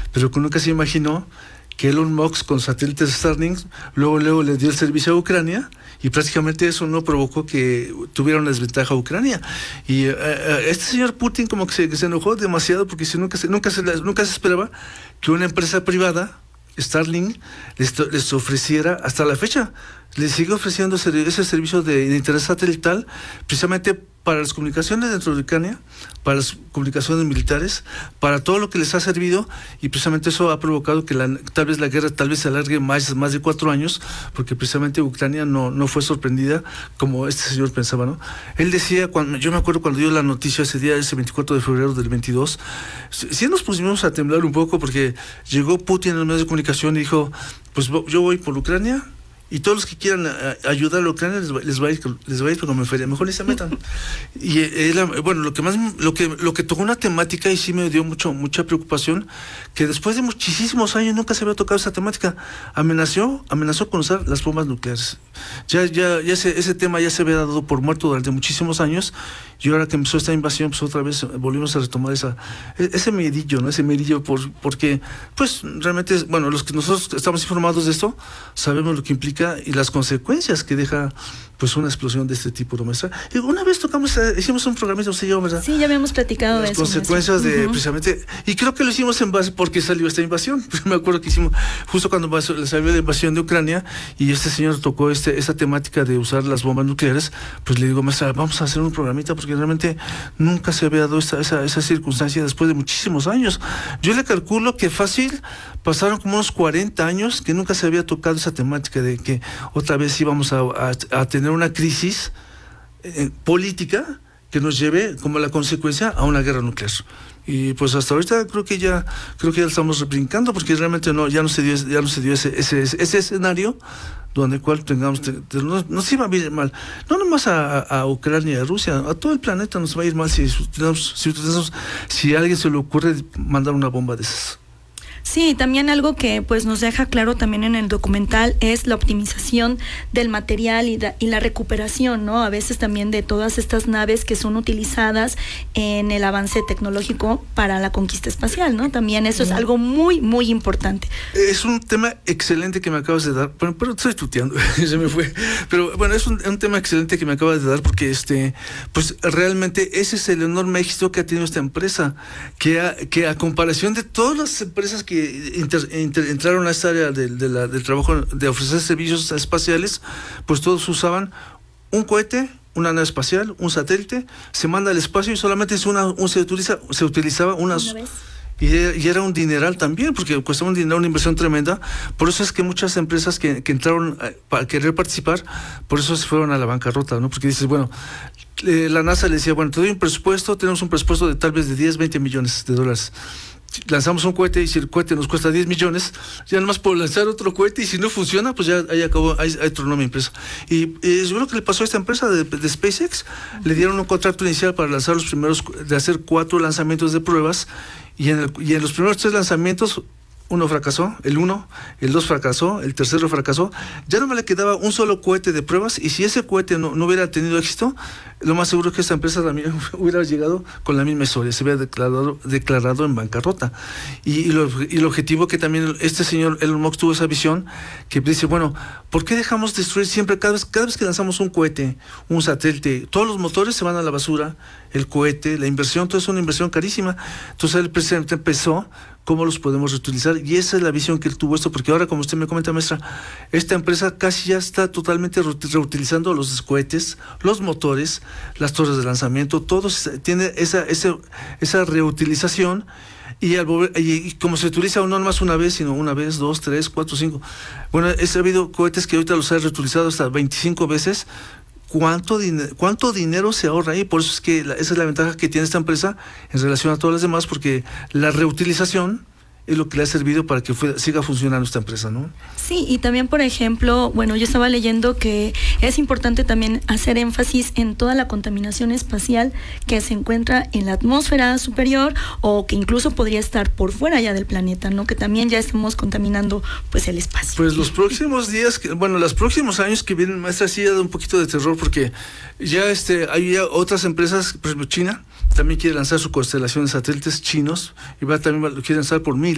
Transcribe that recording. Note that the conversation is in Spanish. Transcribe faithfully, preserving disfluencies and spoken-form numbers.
pero que nunca se imaginó que Elon Musk con satélites Starlink luego, luego le dio el servicio a Ucrania, y prácticamente eso no provocó que tuviera una desventaja a Ucrania. Y uh, este señor Putin como que se, que se enojó demasiado, porque si nunca, se, nunca, se, nunca se esperaba que una empresa privada, Starlink, les, les ofreciera, hasta la fecha, les sigue ofreciendo ese servicio de, de internet satelital, precisamente para las comunicaciones dentro de Ucrania, para las comunicaciones militares, para todo lo que les ha servido, y precisamente eso ha provocado que la, tal vez la guerra tal vez se alargue más, más de cuatro años, porque precisamente Ucrania no, no fue sorprendida como este señor pensaba, ¿no? Él decía, cuando, yo me acuerdo cuando dio la noticia ese día, ese veinticuatro de febrero del veintidós, sí nos pusimos a temblar un poco, porque llegó Putin en los medios de comunicación y dijo, pues yo voy por Ucrania, y todos los que quieran a, ayudar a la Ucrania les va, les va a ir, les va a ir como me feria, mejor ni se metan. Y era, bueno, lo que más, lo que, lo que tocó una temática y sí me dio mucho, mucha preocupación, que después de muchísimos años nunca se había tocado esa temática. Amenazó, amenazó con usar las bombas nucleares. Ya, ya, ya ese, ese tema ya se había dado por muerto durante muchísimos años, y ahora que empezó esta invasión, pues otra vez volvimos a retomar esa, ese medillo, ¿no? Ese medillo por, porque, pues, realmente, bueno, los que nosotros estamos informados de esto, sabemos lo que implica y las consecuencias que deja, pues, una explosión de este tipo, ¿no, maestra? Y una vez tocamos, hicimos un programita, usted y yo, ¿verdad? Sí, ya habíamos platicado las de eso. Las consecuencias maestra. de, uh-huh. precisamente, y creo que lo hicimos en base porque salió esta invasión. Me acuerdo que hicimos, justo cuando salió la invasión de Ucrania, y este señor tocó este, esa temática de usar las bombas nucleares, pues le digo, maestra, vamos a hacer un programita, porque realmente nunca se había dado esta, esa, esa circunstancia después de muchísimos años. Yo le calculo que fácil pasaron como unos cuarenta años que nunca se había tocado esa temática de que otra vez íbamos a, a, a tener una crisis eh, política que nos lleve como la consecuencia a una guerra nuclear. Y pues hasta ahorita creo que ya creo que ya estamos brincando, porque realmente no ya no se dio ya no se dio ese ese, ese escenario donde el cual tengamos te, te, no, nos iba a ir mal, no nomás a, a, a Ucrania y a Rusia, a todo el planeta nos va a ir mal si tenemos, si, tenemos, si a alguien se le ocurre mandar una bomba de esas. Sí, también algo que pues nos deja claro también en el documental es la optimización del material y, da, y la recuperación, ¿no? A veces también de todas estas naves que son utilizadas en el avance tecnológico para la conquista espacial, ¿no? También eso es algo muy, muy importante. Es un tema excelente que me acabas de dar, pero, pero estoy tuteando, se me fue. Pero bueno, es un, un tema excelente que me acabas de dar, porque este, pues realmente ese es el enorme éxito que ha tenido esta empresa, que a, que a comparación de todas las empresas que Inter, inter, entraron a esta área de, de la, del trabajo de ofrecer servicios espaciales, pues todos usaban un cohete, una nave espacial, un satélite, se manda al espacio y solamente es una, un, se utiliza se utilizaba unas una vez. Y, y era un dineral también, porque costaba un dinero, una inversión tremenda. Por eso es que muchas empresas que, que entraron a, para querer participar, por eso se fueron a la bancarrota, ¿no? Porque dices, bueno, eh, la NASA le decía, bueno, te doy un presupuesto, tenemos un presupuesto de tal vez de diez, veinte millones de dólares. Lanzamos un cohete, y si el cohete nos cuesta diez millones, ya nomás por lanzar otro cohete, y si no funciona, pues ya ahí acabó, ahí, ahí tronó mi empresa. Y eh, yo creo que le pasó a esta empresa de, de SpaceX, le dieron un contrato inicial para lanzar los primeros, de hacer cuatro lanzamientos de pruebas, y en, el, y en los primeros tres lanzamientos, uno fracasó, el uno, el dos fracasó, el tercero fracasó, ya no me le quedaba un solo cohete de pruebas, y si ese cohete no, no hubiera tenido éxito, lo más seguro es que esta empresa también hubiera llegado con la misma historia, se hubiera declarado, declarado en bancarrota. Y, y, lo, y el objetivo que también este señor Elon Musk tuvo esa visión, que dice, bueno, ¿por qué dejamos destruir siempre, cada vez, cada vez que lanzamos un cohete, un satélite, todos los motores se van a la basura, el cohete, la inversión, todo es una inversión carísima? Entonces el presidente empezó, ¿cómo los podemos reutilizar? Y esa es la visión que él tuvo esto, porque ahora, como usted me comenta, maestra, esta empresa casi ya está totalmente reutilizando los cohetes, los motores, las torres de lanzamiento, todo tiene esa, esa, esa reutilización, y, al volver, y, y como se utiliza no más una vez, sino una vez, dos, tres, cuatro, cinco. Bueno, es, ha habido cohetes que ahorita los han reutilizado hasta veinticinco veces. ¿Cuánto, din- ¿Cuánto dinero se ahorra ahí? Por eso es que la, esa es la ventaja que tiene esta empresa en relación a todas las demás, porque la reutilización es lo que le ha servido para que fue, siga funcionando esta empresa, ¿no? Sí, y también, por ejemplo, bueno, yo estaba leyendo que es importante también hacer énfasis en toda la contaminación espacial que se encuentra en la atmósfera superior, o que incluso podría estar por fuera ya del planeta, ¿no? Que también ya estamos contaminando, pues, el espacio. Pues los próximos días, que, bueno, los próximos años que vienen, maestra, sí ha dado un poquito de terror, porque ya este hay ya otras empresas, por ejemplo, China también quiere lanzar su constelación de satélites chinos, y va también quiere lanzar por mil.